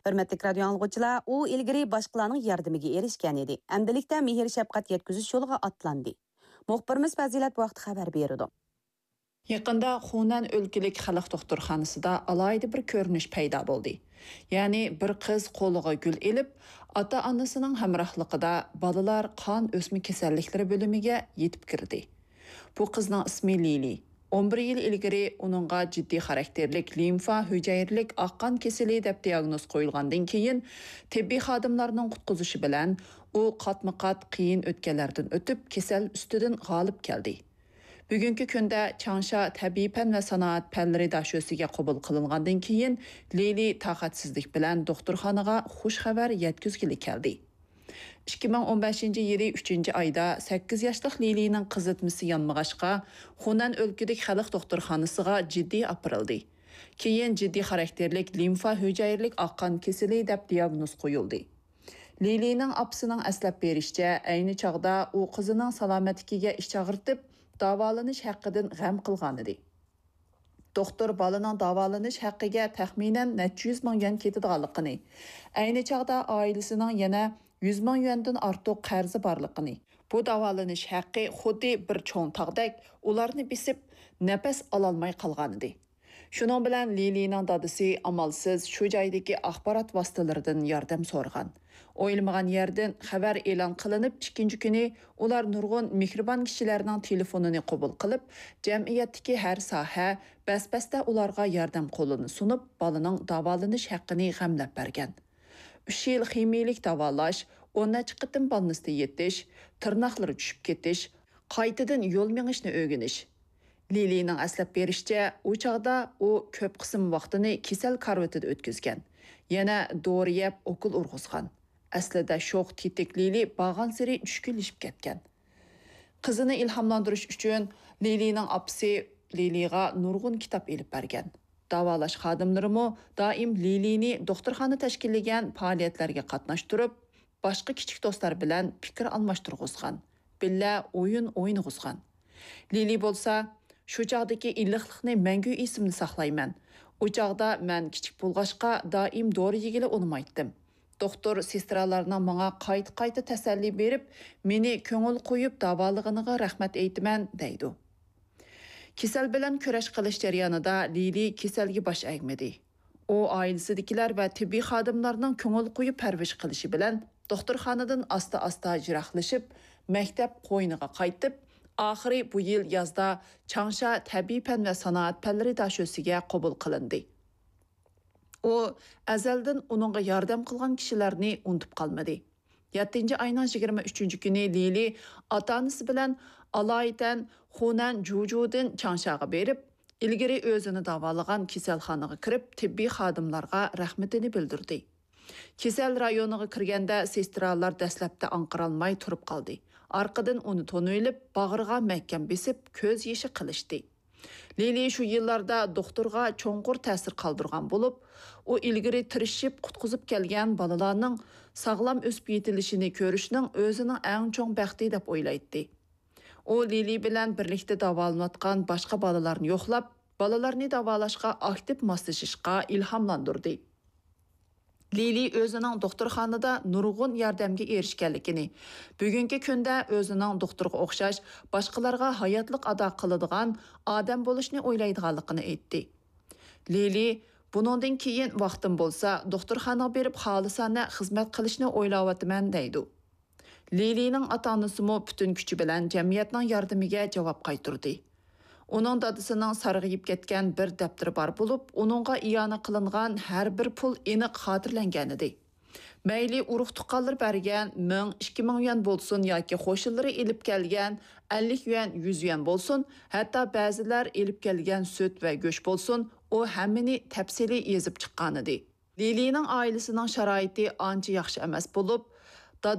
Hürmetlik radio anlıqçılar, u ilgiri başqalarning yardımıga erişgan edi. Endilikda mehr shafqat yetkizish yo'liga atlandi. Muxbirimiz Fazilat bu vaqt xabar berdi. Yaqında Xunan өлкелік xalq doktorxanasida alayda bir ko'rinish paydo bo'ldi. Ya'ni bir qiz qo'liga gul elib, ota-onasining hamrohligida bolalar qon o'sma kasalliklari bo'limiga yetib kirdi. Bu qizning ismi Lili. 11 yil ilgari uningga jiddiy xarakterlik limfa hujayirlik oqqon kasali deb diagnoz qo'yilgandan keyin tibbiy xodimlarning qutqizishi bilan u qatma-qat qiyin o'tganlardan o'tib kasal ustidan g'olib keldi. Bugungi kunda Changsha tabiiy fan va sanoat fanlari dashosiga qabul qilingandan keyin Lili taqatsizlik bilan doktorxonaga xush xabar yetkazgili keldi. 2015-yili 3-oyda 8 yoshli Lilining qizitmasi yonmag'ashqa Xunan өлкедік xalq doktorxonasiga jiddiy apirildi. Keyin jiddiy xarakterlik limfa hujayirlik oqqon kasali deb diagnoz qo'yildi. Lilining apsining aslab berishicha, ayni chog'da u qizining salomatligiga ish chaqirtib, davolanish haqqidan g'am qilgan edi. Doktor bolaning davolanish haqqiga taxminan 100 ming yuan ketadiganligini, ayni chog'da oilasining yana 100 ming yuandan ortiq qarzi borligini, bu davolanish haqqi xuddi bir cho'ng tog'dek ularni bisib nafas ololmay qolgan edi. Shuning bilan Lilining dadisi amalsiz shu joydagi axborot vositalaridan yordam so'ragan. O'yilmagan yerdan xabar e'lon qilinib, ikkinchi kuni ular nurg'un mehribon kishilarning telefonini qabul qilib, jamiyatdagi har soha bas-basda ularga yordam qo'lini sunib, bolaning davolanish haqqini g'amlab bergan. 3 yil ximiyalik davolash, 10 qitim balnisda yetish, tirnoqlari tushib ketish, qaytadan yo'l mengishni o'rganish. Lilining aslab berishicha, u chog'da u ko'p qism vaqtini kasal karvatida o'tkazgan. Yana dori yeb, okul urg'izgan. Aslida sho'x tetik Lili bag'an siri tushkunlashib ketgan. Qizini ilhomlantirish uchun Lilining opasi Liliga nurg'un kitob elib bergan. Davolash xodimlarimi doim Lilini doktorxona tashkillagan faoliyatlarga qatnashtirib, boshqa kichik do'stlar bilan fikr almashtirg'izgan. Billa o'yin o'ynag'izgan. Lili bo'lsa, shu chog'dagi illiqlikni mangu esimni saqlayman. U chog'da men kichik bo'lg'ashqa doim dori yegili unmaytdim. Doktor sestralarning menga qayta tasalli berib, meni ko'ngil qo'yib davolig'iniga rahmat aytaman deydi. Kasal bilan kurash qilish jarayonida Lili kasalga bosh egmadi. U oilasidagilar va tibbiy xodimlarning ko'ngil qo'yib parvish qilishi bilan doktorxonadan asta-asta jiroqlashib, maktab qo'yniga qaytib, oxiri bu yil yozda Changsha tabiiy fan va sanoat fanlari dashosiga qabul qilindi. U azaldan uningga yordam qilgan kishilarni unutib qolmadi. 7-oyning 23-kuni Lili ota-onasi bilan alaydan Xunan Jujudan Changshaga berib, ilgari o'zini davolagan kasalxonaga kirib, tibbiy xodimlarga rahmatini bildirdi. Kasal rayoniga kirganda sestralar dastlabda anqirolmay turib qoldi. Arqadan uni to'nilib, bag'riga mahkam besib, ko'z yeshi qilishdi. Lili shu yillarda doktorga cho'nqur ta'sir qoldirgan bo'lib, u ilgari tirishib qutqizib kelgan bolalarning sog'lom o'sib yetilishini ko'rishning o'zining eng cho'ng baxti deb o'ylaydi. U Lili bilan birlikda davolanayotgan boshqa bolalarni yo'qlab, bolalarni davolashga aktiv moslashishga ilhomlantirdi. Lili o'zining doktorxonada nurg'un yordamga erishganligini, bugungi kunda o'zining doktorga o'xshash boshqalarga hayotlik ado qiladigan odam bo'lishni o'ylaydiganligini aytdi. Lili buningdan keyin vaqtim bo'lsa, doktorxonaga berib xolisona xizmat qilishni o'ylayapman deydi. Lilining ota-onasimi butun kuchi bilan jamiyatning yordamiga javob qaytardi. Onun dadısının sarg'ayib ketgan bir daftari bor bo'lib, uningga iyona qilingan har bir pul aniq xotirlangan edi. Mayli urug' tuqqanlar bergan 1000-2000 yuan bo'lsin yoki qo'shilari elib kelgan 50 yuan, 100 yuan bo'lsin, hatto ba'zilar elib kelgan sut va go'sht bo'lsin, u hammani tafsili yozib chiqqan edi. Lilining oilasining sharoiti ancha yaxshi emas bo'lib,